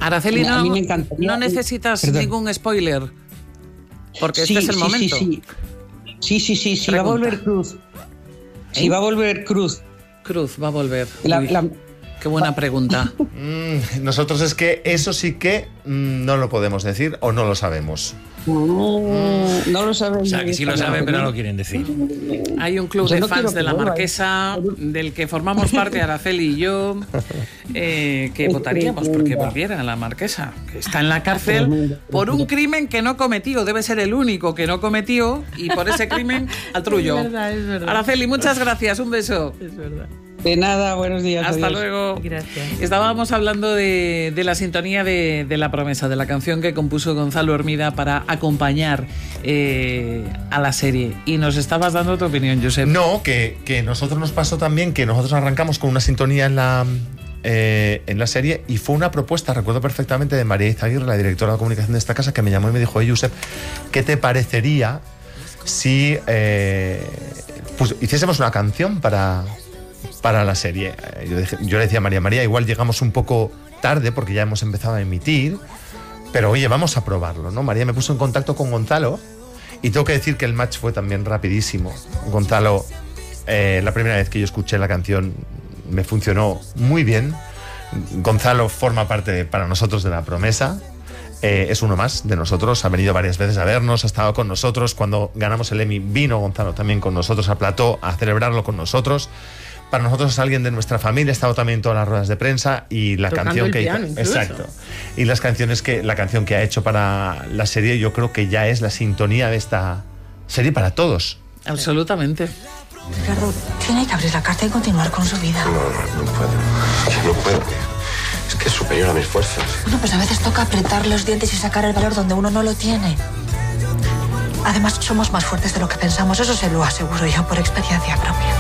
Araceli, a mí me encantaría. no necesitas ningún spoiler, porque este es el momento. Sí, va a volver Cruz. Sí, va a volver Cruz. Cruz va a volver. Qué buena pregunta. Nosotros es que eso sí que no lo podemos decir o no lo sabemos. No lo saben. O sea, que sí lo saben, pero no lo quieren decir. Hay un club de fans de La Marquesa, del que formamos parte Araceli y yo, que votaríamos porque volviera a La Marquesa, que está en la cárcel por un crimen que no cometió. Debe ser el único que no cometió, y por ese crimen al trullo. Es verdad. Araceli, muchas gracias. Un beso. Es verdad. De nada, buenos días. Hasta adiós. luego. Gracias. Estábamos hablando de la sintonía de La Promesa, de la canción que compuso Gonzalo Hermida para acompañar a la serie. Y nos estabas dando tu opinión, Josep. No, que nosotros nos pasó también que nosotros arrancamos con una sintonía en la serie, y fue una propuesta, recuerdo perfectamente, de María Izaguirre, la directora de comunicación de esta casa, que me llamó y me dijo: oye, Josep, ¿qué te parecería si pues hiciésemos una canción para la serie? Yo le decía a María, igual llegamos un poco tarde porque ya hemos empezado a emitir, pero oye, vamos a probarlo, ¿no? María me puso en contacto con Gonzalo, y tengo que decir que el match fue también rapidísimo. Gonzalo, la primera vez que yo escuché la canción me funcionó muy bien. Gonzalo forma parte para nosotros de La Promesa. Es uno más de nosotros, ha venido varias veces a vernos, ha estado con nosotros. Cuando ganamos el Emmy vino Gonzalo también con nosotros a plató a celebrarlo con nosotros. Para nosotros es alguien de nuestra familia, ha estado también en todas las ruedas de prensa, y la tocando canción el que piano, hizo, incluso. exacto, y la canción que ha hecho para la serie, yo creo que ya es la sintonía de esta serie para todos. Absolutamente. Ricardo, tiene que abrir la carta y continuar con su vida. No puedo. Es que es superior a mis fuerzas. Bueno, pues a veces toca apretar los dientes y sacar el valor donde uno no lo tiene. Además, somos más fuertes de lo que pensamos, eso se lo aseguro yo por experiencia propia.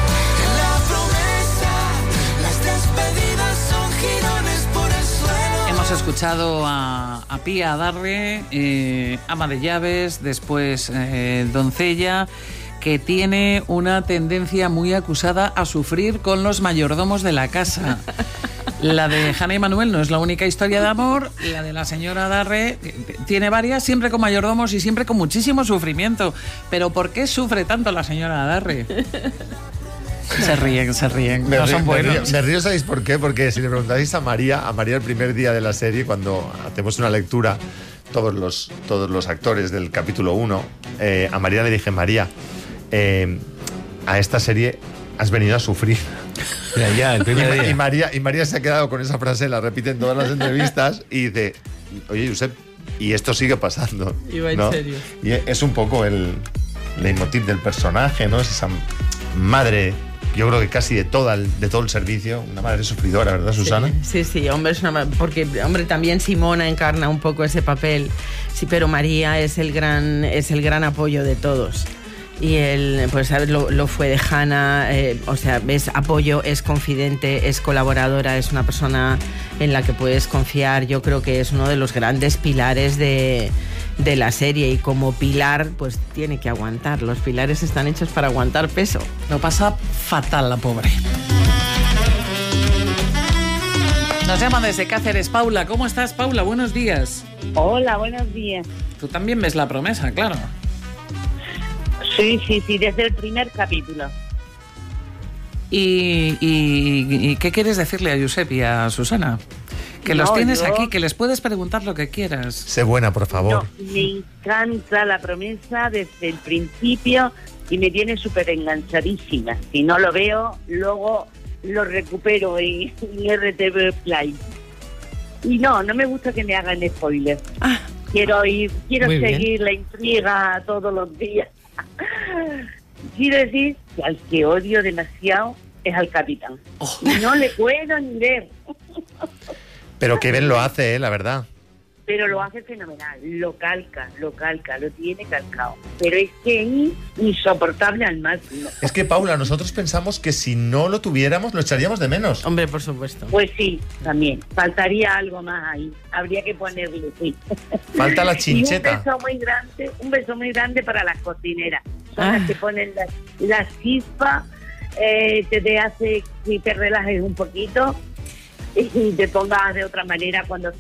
Hemos escuchado a Pía Adarre, ama de llaves, después doncella, que tiene una tendencia muy acusada a sufrir con los mayordomos de la casa. La de Hanna y Manuel no es la única historia de amor. La de la señora Adarre tiene varias, siempre con mayordomos y siempre con muchísimo sufrimiento. Pero ¿por qué sufre tanto la señora Adarre? Se ríen. No son buenos. Me río, ¿sabéis por qué? Porque si le preguntáis a María el primer día de la serie, cuando hacemos una lectura, todos los actores del capítulo 1, a María le dije: María, a esta serie has venido a sufrir. Ya, el primer día. Y María se ha quedado con esa frase, la repite en todas las entrevistas, y dice: oye, Josep, y esto sigue pasando. Iba en ¿no? serio. Y es un poco el leitmotiv del personaje, ¿no? Es esa madre, yo creo que casi de todo el servicio, una madre sufridora, ¿verdad, Susana? Sí, hombre, porque también Simona encarna un poco ese papel, sí, pero María es el gran apoyo de todos. Y él, pues, lo fue de Hanna, o sea, es apoyo, es confidente, es colaboradora, es una persona en la que puedes confiar. Yo creo que es uno de los grandes pilares de la serie, y como pilar, pues tiene que aguantar. Los pilares están hechos para aguantar peso. Lo pasa fatal la pobre. Nos llaman desde Cáceres. Paula, ¿cómo estás, Paula? Buenos días. Hola, buenos días. Tú también ves La Promesa, claro. Sí, desde el primer capítulo. ¿Y qué quieres decirle a Josep y a Susana? Que los tienes aquí, que les puedes preguntar lo que quieras. Sé buena, por favor. No, me encanta La Promesa desde el principio y me tiene súper enganchadísima. Si no lo veo, luego lo recupero en RTV Play. Y no me gusta que me hagan spoilers. Quiero seguir la intriga todos los días. Quiero decir que al que odio demasiado es al capitán. No le puedo ni ver. Pero qué bien lo hace, la verdad. Pero lo hace fenomenal, lo calca, lo tiene calcado. Pero es que es insoportable al máximo. Es que, Paula, nosotros pensamos que si no lo tuviéramos, lo echaríamos de menos. Hombre, por supuesto. Pues sí, también. Faltaría algo más ahí. Habría que ponerle, sí. Falta la chincheta. Y un beso muy grande para las cocineras. Son las que ponen la chispa, te hace que te relajes un poquito y te pongas de otra manera cuando